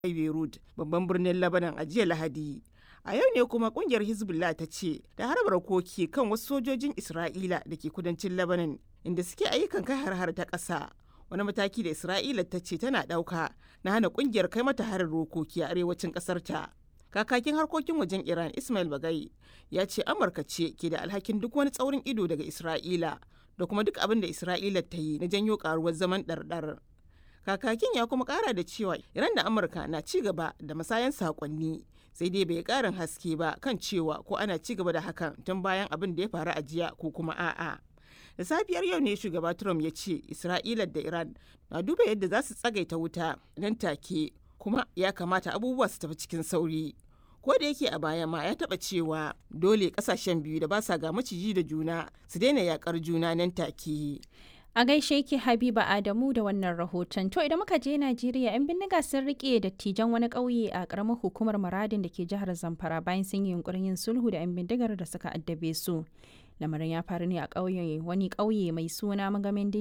Beirut, babban birnin Lebanon a jiya Lahadi. A yau ne kuma kungiyar Hezbollah ta ce ta harba rokoki kan wasu sojojin Isra'ila da ke kudancin Lebanon inda suke ayyukan kai har ta ƙasa. Wani mataki da Isra'ila ta ce tana ɗauka na hana kungiyar kai mata harin rokoki a arewacin ƙasar ta. Kakakin harkokin wajen Iran Ismail Bagai ya ce Amurka ce ke da alhakin duk wani tsaurin ido daga Isra'ila da kuma duk abin da Isra'ila ta yi na janyo karuwar zaman ɗarɗar. Kakakin ya kuma kara da cewa Iran da Amurka na ci gaba da masayan sakonni, sai dai bai karin haske ba kan cewa ko ana ci gaba da hakan tun bayan abin da ya faru a jiya ko kuma a'a. Da safiyar yau ne shugaba Trump ya ce Isra'ila da Iran na duba yadda za su tsagaita wuta nan take, kuma ya kamata abubuwa su tafi cikin sauri. Ko da yake a baya ma ya taba cewa dole kasashen biyu da ba sa ga maciji da juna su daina yakar juna nan take. A gaishe ki Habiba Adamu da wannan rahoton. To idan muka je Najeriya, 'yan bindiga sun rike dattijan wani ƙauye a ƙaramar hukumar Maradin da ke jihar Zamfara bayan sun yi yunkurin yin sulhu da 'yan bindigar da suka addabe su. Lamarin ya faru ne a wani ƙauye mai suna Magamin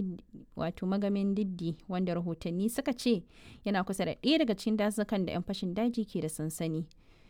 Diddi wanda rahotanni suka ce yana kusa da ɗaya daga cikin dazukan da 'yan fashin daji ke da sansani.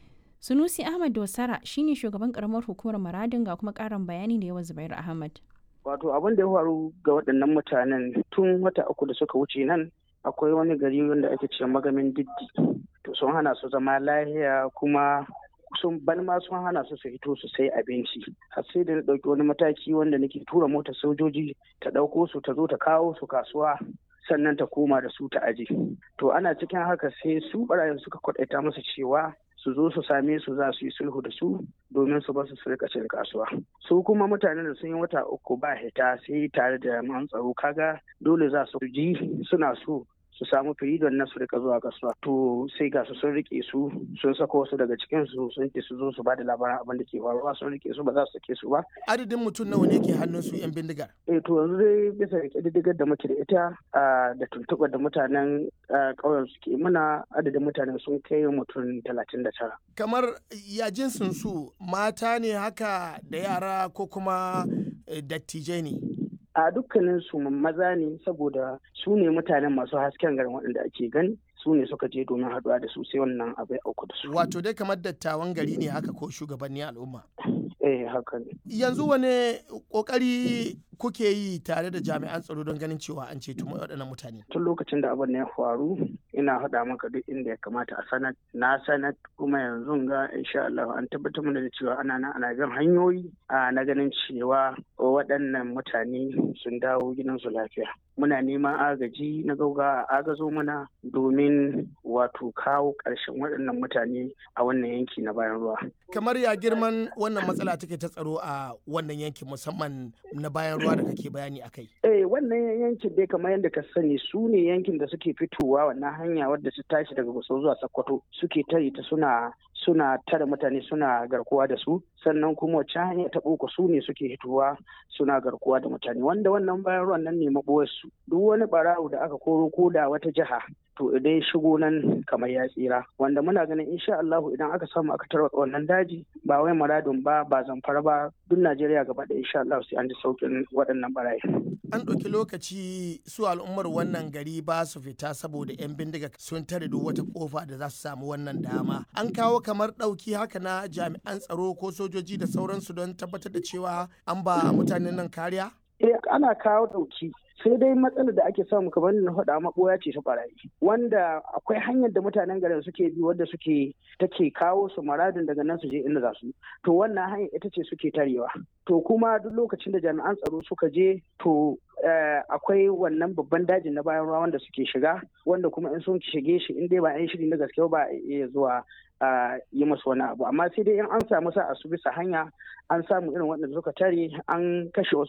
Sunusi Ahmad Dosara shine shugaban ƙaramar hukumar Maradin ga kuma ƙarin bayani da yawa Zubairu Ahmad. Wato abin da ya faru ga waɗannan mutanen tun wata uku da suka wuce nan akwai wani gari wanda ake ce Magamin Diddi. To sun hana su zama lahiya kuma sun hana su hito su sai abinci. Har sai da na ɗauki wani mataki wanda nake tura motar sojoji ta ɗauko su ta zo ta kawo su kasuwa sannan ta koma da su ta aje. To ana cikin haka sai su ɓarayin suka kwaɗaita musu cewa su zo su same su za su yi sulhu da su domin su basu su rika cin kasuwa. Su kuma mutanen da sun yi wata uku ba hita sai tare da jami'an tsaro kaga dole za su ji suna so su samu firidon na su rika zuwa kasuwa. To sai ga su sun rike su sun sako wasu daga cikin su sun ce su zo su ba da labaran abin da ke faruwa sun rike su ba za su sake su ba. Adadin mutum nawa ne ke hannun su 'yan bindigar? To yanzu dai bisa ƙididdigar da muke da ita da tuntuɓar da mutanen ƙauyen suke muna adadin mutanen sun kai mutum 39. Kamar ya jinsin su mata ne haka da yara ko kuma dattijai ne? A dukkanin su maza ne saboda su ne mutanen masu hasken garin waɗanda ake gani su ne suka je domin haɗuwa da su sai wannan abu ya auku da su. Wato dai kamar dattawan gari ne haka ko shugabanni al'umma? Haka ne. Yanzu wane kokari kuke yi tare da jami'an tsaro don ganin cewa an ceto waɗannan mutane? Tun lokacin da abin ya faru ina haɗa maka duk inda ya kamata a sanar. Na sanar kuma yanzu ga insha Allah an tabbatar mana da cewa ana bin hanyoyi na ganin cewa waɗannan mutane sun dawo gidansu lafiya. Muna neman agaji na gauga a agazo mana domin wato kawo ƙarshen waɗannan mutane a wannan yanki na bayan ruwa. Kamar ya girman wannan matsala take ta tsaro a wannan yankin musamman na bayan ruwa da kake bayani akai? Wannan yankin dai kamar yadda ka sani su ne yankin da suke fitowa wannan hanya wadda su tashi daga Gusau zuwa Sokoto suke tare ta suna tare mutane suna garkuwa da su sannan kuma wacce hanya ta boko su ne suke hitowa suna garkuwa da mutane wanda wannan bayan ruwan nan ne maɓoyarsu duk wani barawo da aka koro ko da wata jiha to idan shigo nan kamar ya tsira wanda muna ganin insha Allah idan aka samu aka tarwatsa wannan daji ba wai Maradun ba Zamfara ba duk Najeriya gaba da insha Allah sai an ji saukin waɗannan barayi. An ɗauki lokaci su al'ummar wannan gari ba su fita saboda 'yan bindiga sun tare duk wata kofa da za su samu wannan dama. An kawo kamar ɗauki haka na jami'an tsaro ko sojoji da sauransu don tabbatar da cewa an ba mutanen nan kariya? Ana kawo ɗauki. Sai dai matsalar da ake samu kamar na faɗa maɓoya ce ta barayi wanda akwai hanyar da mutanen garin suke bi wadda take kawo su Maradin daga nan su je inda za su to wannan hanyar ita ce suke tarewa to kuma duk lokacin da jami'an tsaro suka je to akwai wannan babban dajin na bayan ruwa wanda suke shiga wanda kuma in sun shige shi in dai ba yan shiri na gaske ba iya zuwa yi masu wani abu amma sai dai in an samu sa a su bisa hanya an samu irin waɗanda suka tare an kashe wasu